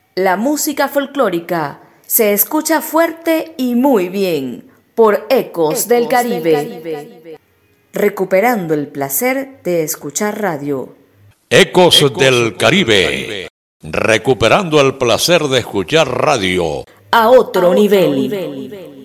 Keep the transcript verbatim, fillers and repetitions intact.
La música folclórica se escucha fuerte y muy bien por Ecos, Ecos del, Caribe, del Caribe, recuperando el placer de escuchar radio. Ecos, Ecos del Caribe, Caribe, recuperando el placer de escuchar radio a otro, a otro nivel. nivel.